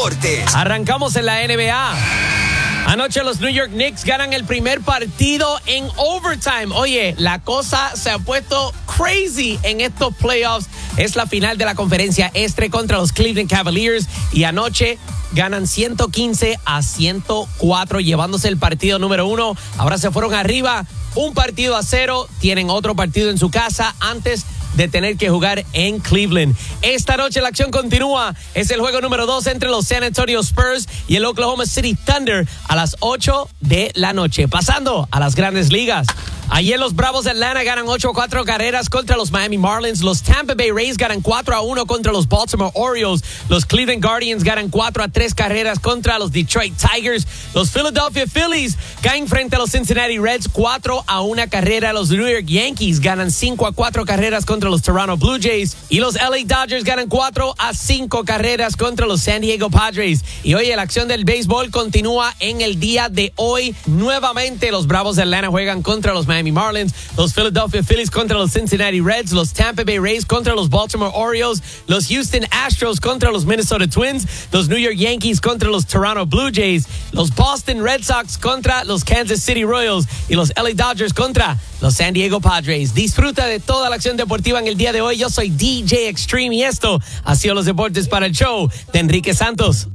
deportes. Arrancamos en la NBA. Anoche los New York Knicks ganan el primer partido en overtime. Oye, la cosa se ha puesto crazy en estos playoffs. Es la final de la conferencia este contra los Cleveland Cavaliers. Y anoche ganan 115-104, llevándose el partido número 1. Ahora se fueron arriba, 1-0. Tienen otro partido en su casa antes de tener que jugar en Cleveland. Esta noche la acción continúa. Es el juego número 2 entre los San Antonio Spurs y el Oklahoma City Thunder a las 8 de la noche. Pasando a las grandes ligas. Ayer los Bravos de Atlanta ganan 8-4 carreras contra los Miami Marlins. Los Tampa Bay Rays ganan 4-1 contra los Baltimore Orioles. Los Cleveland Guardians ganan 4-3 carreras contra los Detroit Tigers. Los Philadelphia Phillies caen frente a los Cincinnati Reds 4-1 carrera. Los New York Yankees ganan 5-4 carreras contra los Toronto Blue Jays. Y los LA Dodgers ganan 4-5 carreras contra los San Diego Padres. Y hoy la acción del béisbol continúa en el día de hoy. Nuevamente los Bravos de Atlanta juegan contra los Miami Marlins, los Philadelphia Phillies contra los Cincinnati Reds, los Tampa Bay Rays contra los Baltimore Orioles, los Houston Astros contra los Minnesota Twins, los New York Yankees contra los Toronto Blue Jays, los Boston Red Sox contra los Kansas City Royals y los LA Dodgers contra los San Diego Padres. Disfruta de toda la acción deportiva en el día de hoy. Yo soy DJ Extreme y esto ha sido los deportes para el show de Enrique Santos.